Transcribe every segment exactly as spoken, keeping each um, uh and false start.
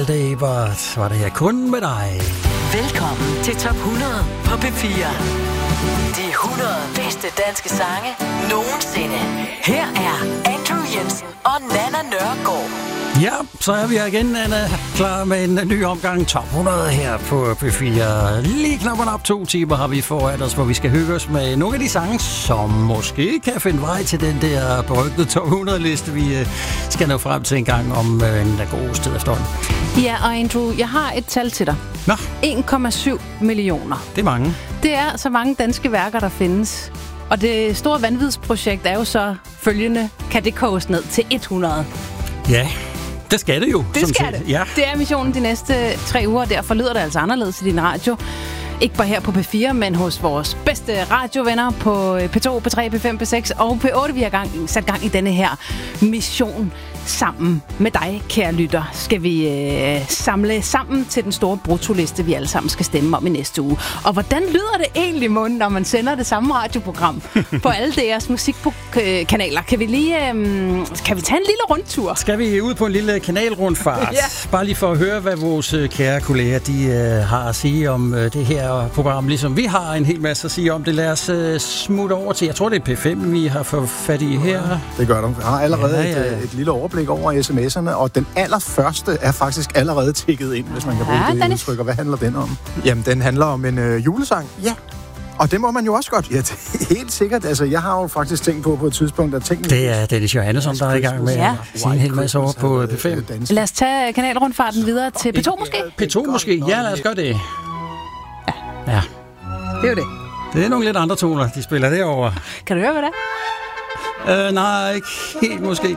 Malte Ebert var det her kun med dig. Velkommen til Top hundrede på P fire. De hundrede bedste danske sange nogensinde. Her er Andrew Jensen og Nanna Nørgaard. Ja, så er vi her igen, Anna, klar med en ny omgang Top hundrede her på P fire. Lige knap op to timer har vi foran os, hvor vi skal hygge os med nogle af de sange, som måske kan finde vej til den der berygtede Top hundrede-liste, vi skal nå frem til en gang om en god sted efterhånden. Ja, og Andrew, jeg har et tal til dig. Nå. en komma syv millioner. Det er mange. Det er så mange danske værker, der findes. Og det store vanvidsprojekt er jo så følgende, kan det koges ned til hundrede? Ja. Det skal det jo. Det skal det. Ja. Det er missionen de næste tre uger, derfor lyder det altså anderledes i din radio. Ikke bare her på P fire, men hos vores bedste radiovenner på P to, P tre, P fem, P seks og P otte. Vi har gang, sat gang i denne her mission sammen med dig, kære lytter. Skal vi øh, samle sammen til den store brutoliste, vi alle sammen skal stemme om i næste uge. Og hvordan lyder det egentlig, Måne, når man sender det samme radioprogram på alle deres musikkanaler? Kan vi lige øh, kan vi tage en lille rundtur? Skal vi ud på en lille kanalrundfart? Ja. Bare lige for at høre, hvad vores kære kolleger de, øh, har at sige om øh, det her program. Ligesom vi har en hel masse at sige om det. Lad os øh, smutte over til, jeg tror det er P fem, vi har fået fat i her. Det gør du. Jeg har allerede ja, ja, ja. Et, et lille overblik over sms'erne, og den allerførste er faktisk allerede tikket ind, hvis man kan bruge ja, det udtryk. Og hvad handler den om? Jamen, den handler om en øh, julesang. Ja. Og det må man jo også godt. Ja, det er helt sikkert. Altså, jeg har jo faktisk tænkt på på et tidspunkt, at tænke... Det er Dennis Johannesson, der er i gang med ja. at sige en hel masse over på P fem. Lad os tage kanalrundfarten videre til P to måske? P to måske? Ja, lad os gøre det. Ja. Ja. Det er jo det. Det er nogle lidt andre toner, de spiller derovre. Kan du høre, hvad det er? Øh, nej, ikke helt måske.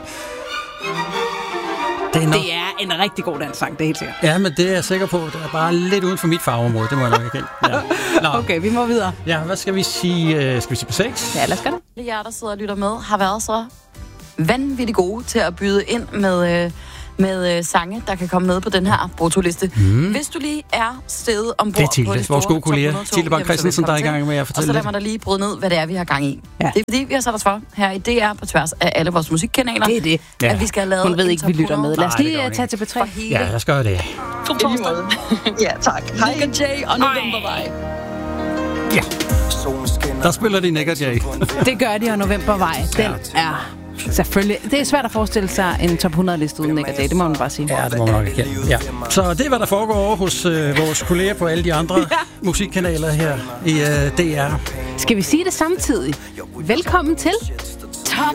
Det er, det er en rigtig god danssang, det er helt sikkert. Ja, men det er jeg sikker på. Det er bare lidt uden for mit fagområde, det må jeg nok ikke kende. Ja. Okay, vi må videre. Ja, hvad skal vi sige? Skal vi sige på seks? Ja, lad os gøre det. Jer, der sidder og lytter med, har været så vanvittigt gode til at byde ind med... med øh, sange, der kan komme med på den her brutoliste. Mm. Hvis du lige er stedet ombord på de store vores gode kolleger, Tilde Bang Christensen, der er i gang med at fortælle. Og så lad mig da lige bryde ned, hvad det er, vi har gang i. Ja. Det er fordi, vi har sat os for her i D R på tværs af alle vores musikkanaler. Det er det. Ja. At vi skal have lavet Hun ved ikke, vi lytter med. Lad os lige Nej, tage til P tre. Ja, lad os gøre det. God torsdag. Ja, tak. Hej. Nick og Jay og Novembervej. Ja. Der spiller de Nick og Jay. Det gør de, og Novembervej. Den er... Selvfølgelig. Det er svært at forestille sig en top hundrede-liste uden Nick og Jay, det må man bare sige. Ja, det må man nok ikke. Ja. Så det er, hvad der foregår over hos øh, vores kolleger på alle de andre ja. musikkanaler her i øh, D R. Skal vi sige det samtidig? Velkommen til